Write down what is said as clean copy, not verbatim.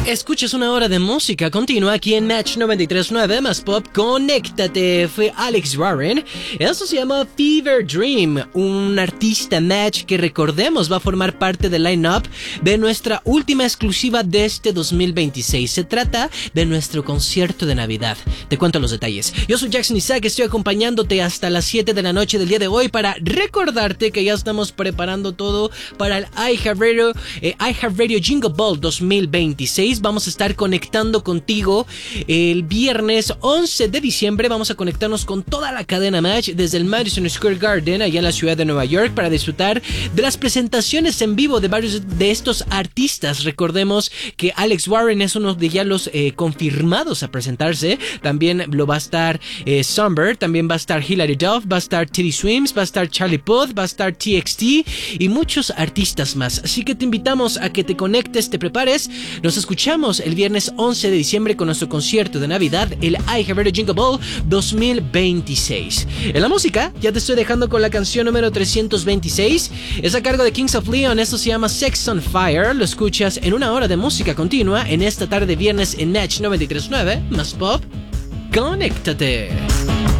Escuchas una hora de música continua aquí en Match 93.9 más Pop. Conéctate. Fue Alex Warren. Eso se llama Fever Dream, un artista Match que recordemos va a formar parte del line-up de nuestra última exclusiva de este 2026. Se trata de nuestro concierto de Navidad. Te cuento los detalles. Yo soy Jackson Isaac, estoy acompañándote hasta las 7 de la noche del día de hoy para recordarte que ya estamos preparando todo para el iHeartRadio Jingle Ball 2026. Vamos a estar conectando contigo el viernes 11 de diciembre. Vamos a conectarnos con toda la cadena Match desde el Madison Square Garden allá en la ciudad de Nueva York para disfrutar de las presentaciones en vivo de varios de estos artistas. Recordemos que Alex Warren es uno de ya los confirmados a presentarse. También lo va a estar Sunbird, también va a estar Hilary Duff, va a estar Teddy Swims, va a estar Charlie Puth, va a estar TXT y muchos artistas más. Así que te invitamos a que te conectes, te prepares. Nos escuchamos el viernes 11 de diciembre con nuestro concierto de Navidad, el iHeartRadio Jingle Ball 2026. En la música, ya te estoy dejando con la canción número 326. Es a cargo de Kings of Leon. Esto se llama Sex on Fire. Lo escuchas en una hora de música continua en esta tarde de viernes en Match 93.9 más Pop. Conéctate.